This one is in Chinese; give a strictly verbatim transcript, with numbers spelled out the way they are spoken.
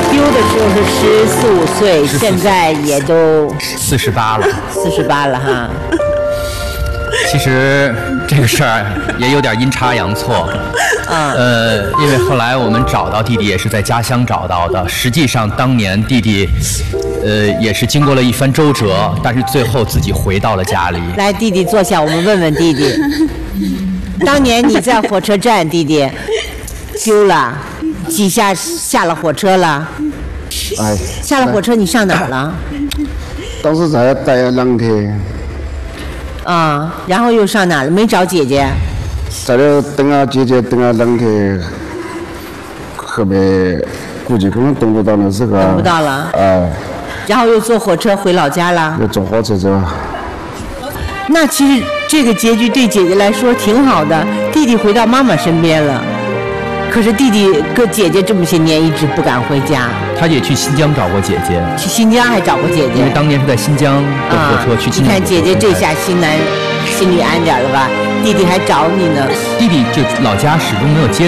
丢的时候是十四五岁，现在也都四十八了， 四十八了哈。 其实这个事儿也有点阴差阳错， 啊， 呃，因为后来我们找到弟弟也是在家乡找到的。实际上当年弟弟，呃，也是经过了一番周折，但是最后自己回到了家里。 来，弟弟坐下，我们问问弟弟。当年你在火车站，弟弟丢了，几下下了火车了？ 哎， 下了火车你上哪儿了？ 当时在待两天。 啊，然后又上哪了？没找姐姐？ 在这等啊姐姐，等啊两天，后面估计可能等不到那时候。 等不到了。 哎。 然后又坐火车回老家了。 又坐火车走。 那其实这个结局对姐姐来说挺好的，弟弟回到妈妈身边了。可是弟弟跟姐姐这么些年一直不敢回家。 他也去新疆找过姐姐。 去新疆还找过姐姐。 因为当年是在新疆的火车去新疆。 你看姐姐这下心难，心里安点了吧？弟弟还找你呢。 弟弟就老家始终没有接。